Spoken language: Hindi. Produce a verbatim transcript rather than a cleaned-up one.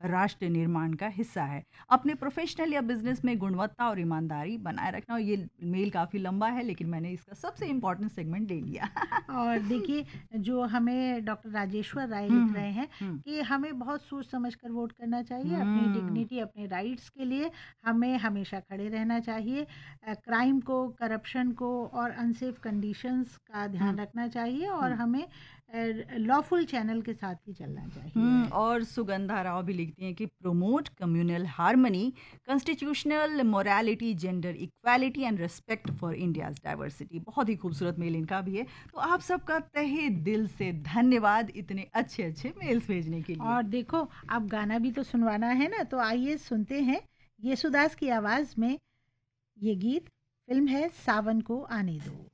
राष्ट्र निर्माण का हिस्सा है। अपने प्रोफेशनल या बिजनेस में गुणवत्ता और ईमानदारी बनाए रखना। और ये मेल काफ़ी लंबा है लेकिन मैंने इसका सबसे इम्पोर्टेंट सेगमेंट ले लिया। और देखिए, जो हमें डॉक्टर राजेश्वर राय लिख हम्म रहे हैं हम्म कि हमें बहुत सोच समझ कर वोट करना चाहिए, अपनी हम्म डिग्निटी, अपने राइट्स के लिए हमें हमेशा खड़े रहना चाहिए, क्राइम को, करप्शन को और अनसेफ कंडीशंस का ध्यान हम्म रखना चाहिए, और हम्म हमें लॉफुल चैनल के साथ ही चलना हम्म चाहिए। और सुगंधा राव भी लिखती हैं कि promote communal harmony, constitutional morality, gender equality and respect for India's diversity. बहुत ही खूबसूरत मेल इनका भी है। तो आप सबका तहे दिल से धन्यवाद इतने अच्छे अच्छे मेल्स भेजने के लिए। और देखो, अब गाना भी तो सुनवाना है ना, तो आइए सुनते हैं येसुदास की आवाज़ में ये गीत। फिल्म है सावन को आने दो।